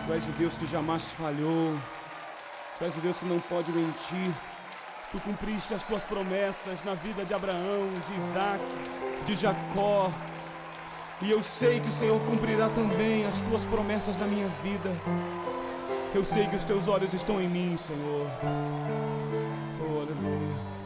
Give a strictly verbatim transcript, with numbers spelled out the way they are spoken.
Tu és o Deus que jamais falhou. Tu és o Deus que não pode mentir. Tu cumpriste as tuas promessas na vida de Abraão, de Isaac, de Jacó. E eu sei que o Senhor cumprirá também as tuas promessas na minha vida. Eu sei que os teus olhos estão em mim, Senhor. Oh, aleluia.